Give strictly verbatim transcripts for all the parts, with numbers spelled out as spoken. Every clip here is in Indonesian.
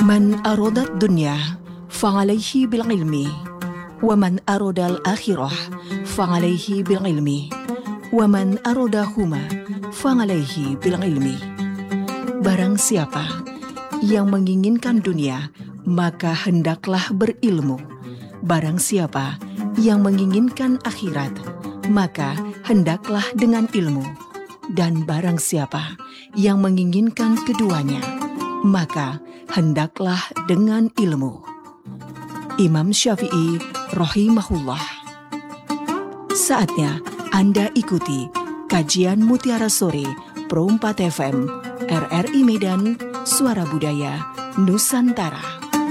Man arodat dunya fangalayhi bil ilmi wa man arodal akhirah fangalayhi bil ilmi wa man arodahuma fangalayhi bil ilmi. Barang siapa yang menginginkan dunia, maka hendaklah berilmu. Barang siapa yang menginginkan akhirat, maka hendaklah dengan ilmu. Dan barang siapa yang menginginkan keduanya, maka hendaklah dengan ilmu. Imam Syafi'i rahimahullah. Saatnya Anda ikuti kajian Mutiara Sore Pro empat F M R R I Medan, Suara Budaya Nusantara.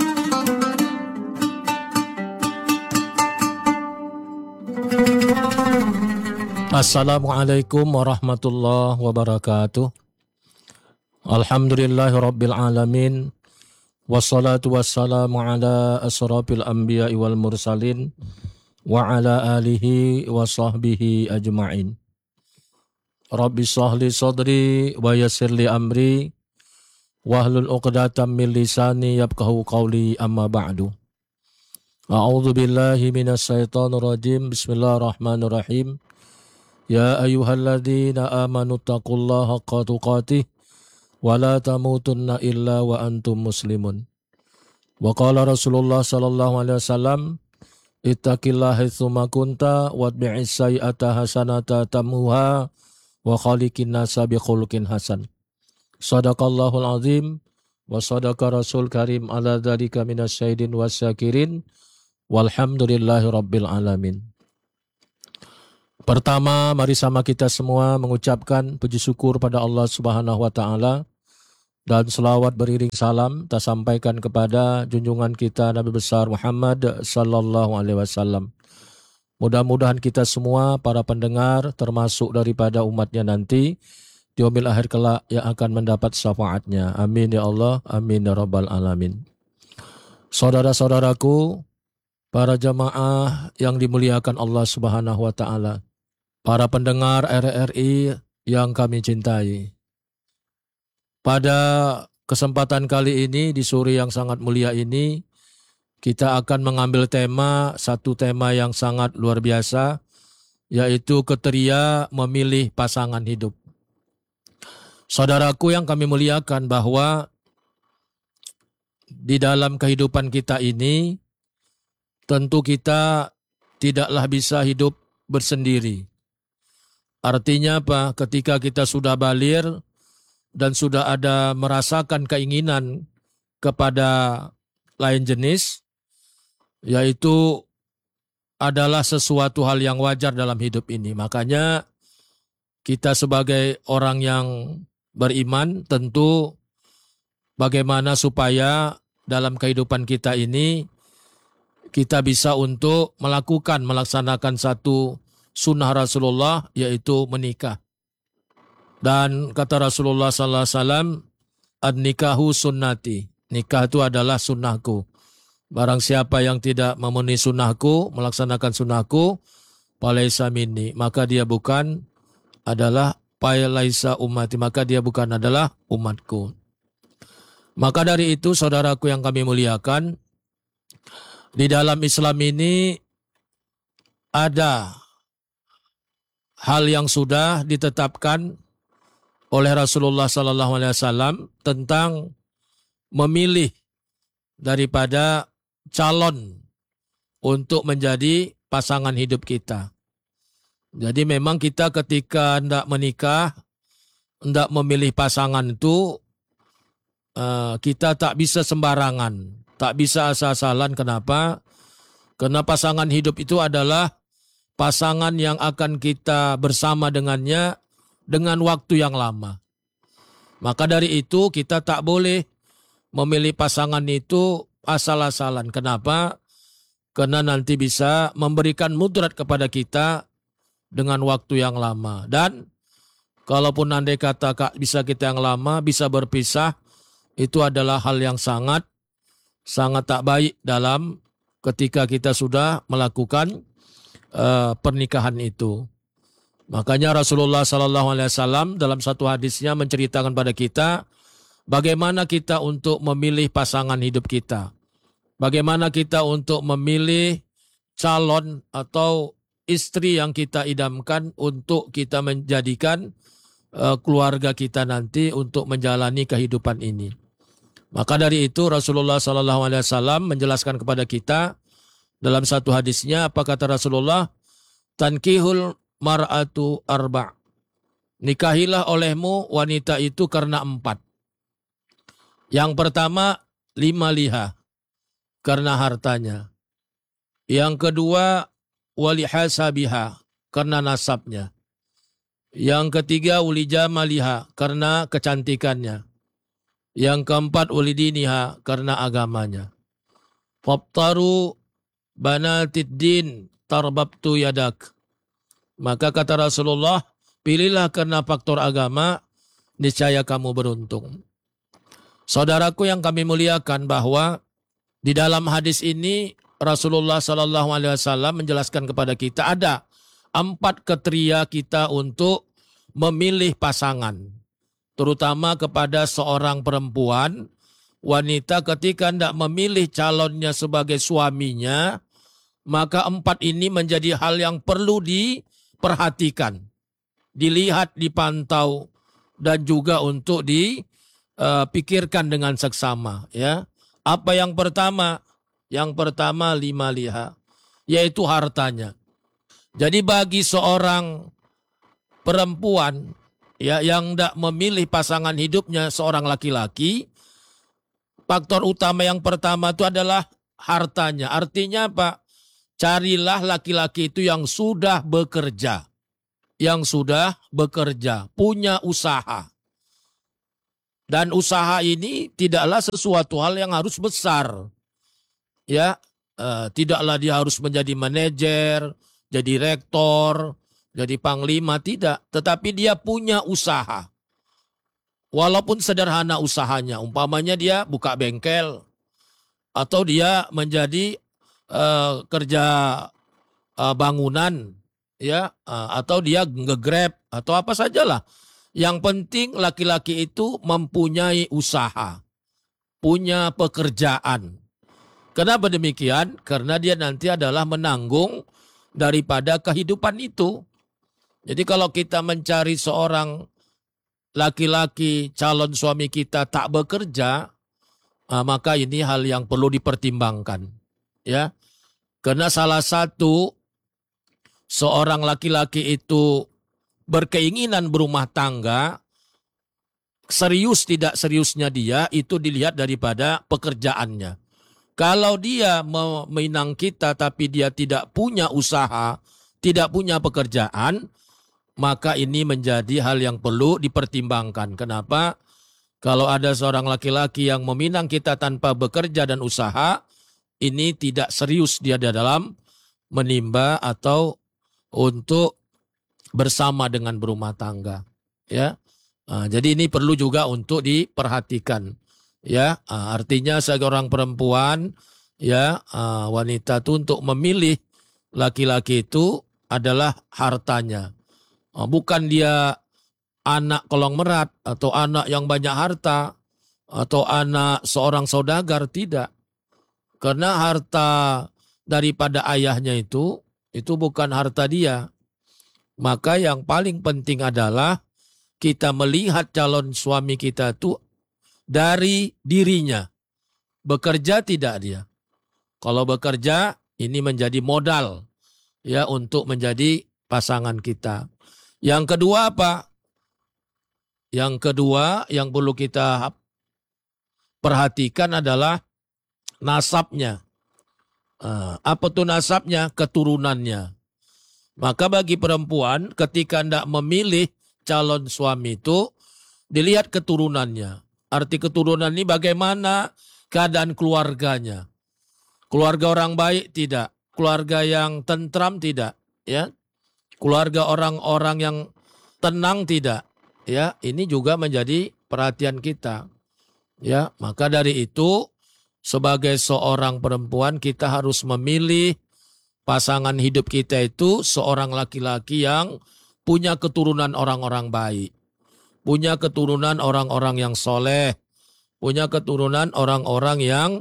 Assalamualaikum warahmatullahi wabarakatuh. Alhamdulillahirabbil alamin. Wassalatu wassalamu ala asrafil anbiya'i wal mursalin wa ala alihi wa sahbihi ajma'in. Rabbi shrahli sadri wa yassirli amri wahlul 'uqdatam min lisani yafqahu qawli, amma ba'du. A'udzu billahi minasy syaithanir rajim. Bismillahirrahmanirrahim. Ya ayyuhalladzina amanu taqullaha haqqa tuqatih wa la tamutunna illa wa antum muslimun. Wa qala Rasulullah sallallahu alaihi wasallam, ittaqillaha haitsuma kunta watbi'is sayyi'ata hasanata tamhuha wa khaliqin nasa bi khuluqin hasan. Shadaqallahul azim wa sadaqa rasul karim ala dzalika minasyahidin wasyakirin walhamdulillahi rabbil alamin. Pertama, mari sama kita semua mengucapkan puji syukur pada Allah Subhanahu wa taala dan selawat beriring salam kita sampaikan kepada junjungan kita Nabi besar Muhammad sallallahu alaihi wasallam. Mudah-mudahan kita semua para pendengar termasuk daripada umatnya nanti di yaumil akhir kelak yang akan mendapat syafaatnya. Amin ya Allah, amin ya rabbal alamin. Saudara-saudaraku, para jamaah yang dimuliakan Allah Subhanahu wa taala, para pendengar R R I yang kami cintai. Pada kesempatan kali ini di sore yang sangat mulia ini, kita akan mengambil tema, satu tema yang sangat luar biasa, yaitu kriteria memilih pasangan hidup. Saudaraku yang kami muliakan, bahwa di dalam kehidupan kita ini, tentu kita tidaklah bisa hidup bersendiri. Artinya apa? Ketika kita sudah baligh dan sudah ada merasakan keinginan kepada lain jenis, yaitu adalah sesuatu hal yang wajar dalam hidup ini. Makanya kita sebagai orang yang beriman tentu bagaimana supaya dalam kehidupan kita ini kita bisa untuk melakukan, melaksanakan satu sunnah Rasulullah, yaitu menikah. Dan kata Rasulullah sallallahu alaihi wasallam, an-nikahu sunnati. Nikah itu adalah sunnahku. Barang siapa yang tidak memenuhi sunnahku, melaksanakan sunnahku, falaisa minni, maka dia bukan adalah falaisa ummati, maka dia bukan adalah umatku. Maka dari itu, saudaraku yang kami muliakan, di dalam Islam ini ada hal yang sudah ditetapkan oleh Rasulullah sallallahu alaihi wasallam tentang memilih daripada calon untuk menjadi pasangan hidup kita. Jadi memang kita ketika hendak menikah, hendak memilih pasangan itu, kita tak bisa sembarangan, tak bisa asal-asalan. Kenapa? Karena pasangan hidup itu adalah pasangan yang akan kita bersama dengannya dengan waktu yang lama. Maka dari itu kita tak boleh memilih pasangan itu asal-asalan. Kenapa? Karena nanti bisa memberikan mudarat kepada kita dengan waktu yang lama. Dan kalaupun andai kata bisa kita yang lama, bisa berpisah, itu adalah hal yang sangat sangat tak baik dalam ketika kita sudah melakukan uh, pernikahan itu. Makanya Rasulullah sallallahu alaihi wasallam dalam satu hadisnya menceritakan pada kita Bagaimana kita untuk memilih pasangan hidup kita? Bagaimana kita untuk memilih calon atau istri yang kita idamkan untuk kita menjadikan uh, keluarga kita nanti untuk menjalani kehidupan ini. Maka dari itu Rasulullah shallallahu alaihi wasallam menjelaskan kepada kita dalam satu hadisnya, apa kata Rasulullah? Tankihul mar'atu arba'. Nikahilah olehmu wanita itu karena empat. Yang pertama, lima liha, karena hartanya. Yang kedua, walihasabiha, karena nasabnya. Yang ketiga, ulijamaliha, karena kecantikannya. Yang keempat, ulidiniha, karena agamanya. Fabtaru banatiddin tarbabtu yadak. Maka kata Rasulullah, pilihlah karena faktor agama, niscaya kamu beruntung. Saudaraku yang kami muliakan, bahwa di dalam hadis ini Rasulullah shallallahu alaihi wasallam menjelaskan kepada kita ada empat kriteria kita untuk memilih pasangan. Terutama kepada seorang perempuan, wanita ketika hendak memilih calonnya sebagai suaminya, maka empat ini menjadi hal yang perlu diperhatikan, dilihat, dipantau, dan juga untuk dipikirkan dengan seksama. Ya, apa yang pertama? Yang pertama lima liha, yaitu hartanya. Jadi bagi seorang perempuan ya yang hendak memilih pasangan hidupnya seorang laki-laki, faktor utama yang pertama itu adalah hartanya. Artinya apa? Carilah laki-laki itu yang sudah bekerja. Yang sudah bekerja, punya usaha. Dan usaha ini tidaklah sesuatu hal yang harus besar. Ya, eh, tidaklah dia harus menjadi manajer, jadi rektor, jadi panglima, tidak. Tetapi dia punya usaha. Walaupun sederhana usahanya, umpamanya dia buka bengkel, atau dia menjadi eh, kerja eh, bangunan, ya, eh, atau dia nge-grab, atau apa sajalah. Yang penting laki-laki itu mempunyai usaha, punya pekerjaan. Kenapa demikian? Karena dia nanti adalah menanggung daripada kehidupan itu. Jadi kalau kita mencari seorang laki-laki calon suami kita tak bekerja, maka ini hal yang perlu dipertimbangkan. Ya, karena salah satu seorang laki-laki itu berkeinginan berumah tangga, serius tidak seriusnya dia itu dilihat daripada pekerjaannya. Kalau dia meminang kita tapi dia tidak punya usaha, tidak punya pekerjaan, maka ini menjadi hal yang perlu dipertimbangkan. Kenapa? Kalau ada seorang laki-laki yang meminang kita tanpa bekerja dan usaha, ini tidak serius dia di dalam menimba atau untuk bersama dengan berumah tangga. Ya, nah, jadi ini perlu juga untuk diperhatikan. Ya, artinya seorang perempuan, ya, wanita itu untuk memilih laki-laki itu adalah hartanya. Bukan dia anak kolong merat atau anak yang banyak harta atau anak seorang saudagar, tidak. Karena harta daripada ayahnya itu itu bukan harta dia. Maka yang paling penting adalah kita melihat calon suami kita itu dari dirinya. Bekerja tidak dia. Kalau bekerja ini menjadi modal ya untuk menjadi pasangan kita. Yang kedua apa? Yang kedua yang perlu kita perhatikan adalah nasabnya. Apa tuh nasabnya? Keturunannya. Maka bagi perempuan ketika hendak memilih calon suami itu dilihat keturunannya. Arti keturunan ini bagaimana keadaan keluarganya. Keluarga orang baik tidak. Keluarga yang tentram tidak. Ya, keluarga orang-orang yang tenang tidak. Ya, ini juga menjadi perhatian kita. Ya, maka dari itu sebagai seorang perempuan kita harus memilih pasangan hidup kita itu seorang laki-laki yang punya keturunan orang-orang baik. Punya keturunan orang-orang yang soleh, punya keturunan orang-orang yang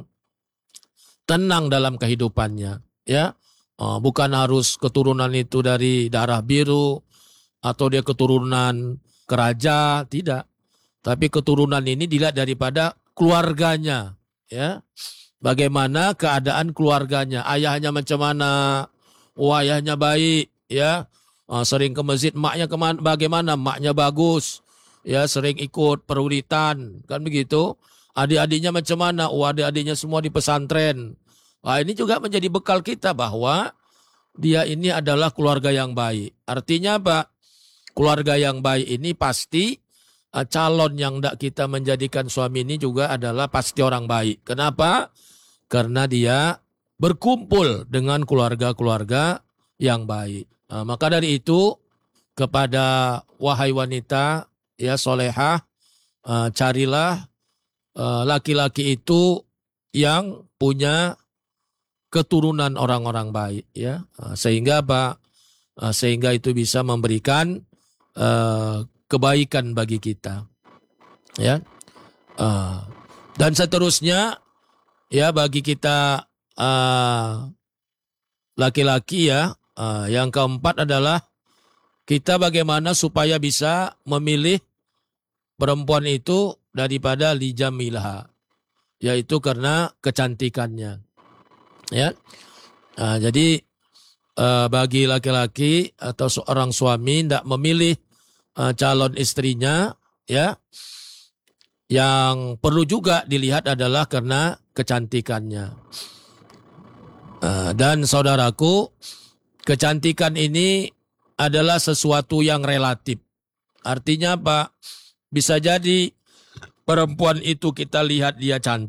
tenang dalam kehidupannya, ya. Uh, bukan harus keturunan itu dari darah biru atau dia keturunan keraja, tidak. Tapi keturunan ini dilihat daripada keluarganya, ya. Bagaimana keadaan keluarganya, ayahnya macam mana, oh, ayahnya baik, ya. Uh, sering ke masjid, maknya kemana, bagaimana, maknya bagus, ya, sering ikut peruritan, kan begitu. Adik-adiknya macam mana, oh, adik-adiknya semua di pesantren. Nah, ini juga menjadi bekal kita bahwa dia ini adalah keluarga yang baik. Artinya apa? Keluarga yang baik ini pasti uh, calon yang tidak kita menjadikan suami ini juga adalah pasti orang baik. Kenapa? Karena dia berkumpul dengan keluarga-keluarga yang baik. Nah, maka dari itu kepada wahai wanita ya solehah, uh, carilah uh, laki-laki itu yang punya keturunan orang-orang baik, ya, sehingga apa? Sehingga itu bisa memberikan uh, kebaikan bagi kita, ya. Uh, dan seterusnya, ya, bagi kita uh, laki-laki, ya, uh, yang keempat adalah kita bagaimana supaya bisa memilih perempuan itu daripada lijamilha, yaitu karena kecantikannya. Ya, nah, jadi uh, bagi laki-laki atau seorang suami tidak memilih uh, calon istrinya, ya, yang perlu juga dilihat adalah karena kecantikannya. Uh, dan saudaraku, kecantikan ini adalah sesuatu yang relatif. Artinya apa? Bisa jadi perempuan itu kita lihat dia cantik.